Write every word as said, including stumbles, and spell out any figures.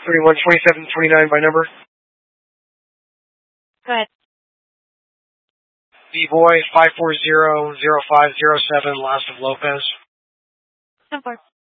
thirty-one twenty-seven twenty-nine by number. Go ahead. B-Boy five four zero zero five zero seven, last of Lopez. ten four.